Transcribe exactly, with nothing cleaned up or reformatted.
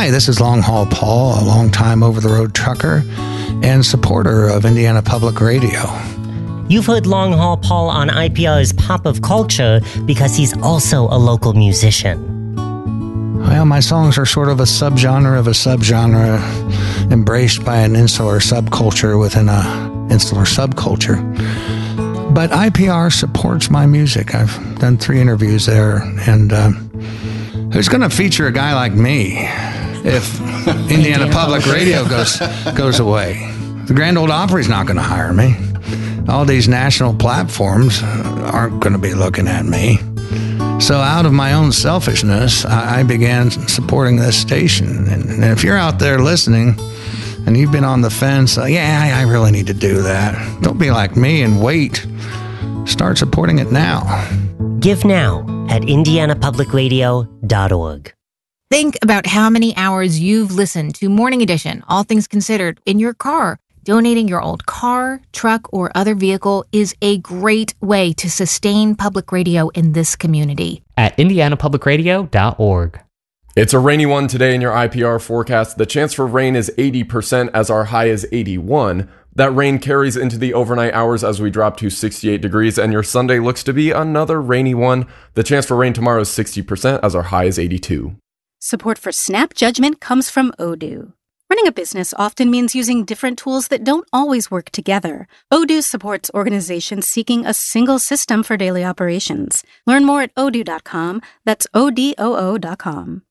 Hi, this is Long Haul Paul, a long-time over-the-road trucker and supporter of Indiana Public Radio. You've heard Long Haul Paul on I P R's Pop of Culture because he's also a local musician. Well, my songs are sort of a subgenre of a subgenre embraced by an insular subculture within a insular subculture. But I P R supports my music. I've done three interviews there, and uh, who's going to feature a guy like me if Indiana Public Radio goes goes away? The Grand Ole Opry's not going to hire me. All these national platforms aren't going to be looking at me. So out of my own selfishness, I began supporting this station. And if you're out there listening and you've been on the fence, uh, yeah, I really need to do that. Don't be like me and wait. Start supporting it now. Give now at indiana public radio dot org. Think about how many hours you've listened to Morning Edition, All Things Considered, in your car. Donating your old car, truck, or other vehicle is a great way to sustain public radio in this community. At indiana public radio dot org. It's a rainy one today in your I P R forecast. The chance for rain is eighty percent as our high is eighty-one. That rain carries into the overnight hours as we drop to sixty-eight degrees, and your Sunday looks to be another rainy one. The chance for rain tomorrow is sixty percent as our high is eighty-two. Support for Snap Judgment comes from Odoo. Running a business often means using different tools that don't always work together. Odoo supports organizations seeking a single system for daily operations. Learn more at odoo dot com. That's O D O O dot com.